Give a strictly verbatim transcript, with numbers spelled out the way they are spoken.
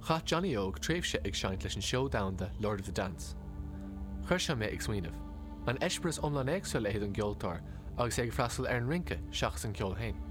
Cha Johnny Og tréimhse ag seaint leis an showdown de Lord of the Dance. Chuir se mé ag smaoinemh. An eispras omlan éagsúil éiad an geoltar agus ag freastal ar an rinke seachas an ceol hain.